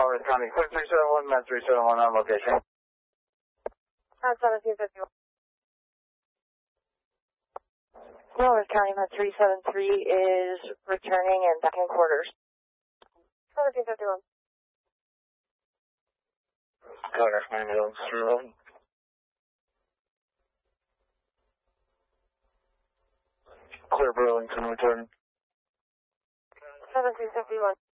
North County, clear 371, Med 371 on location. 1751. North County Med 373 is returning and back in quarters. 1751. Connor, ambulance through. Clear Burlington, return. 1751.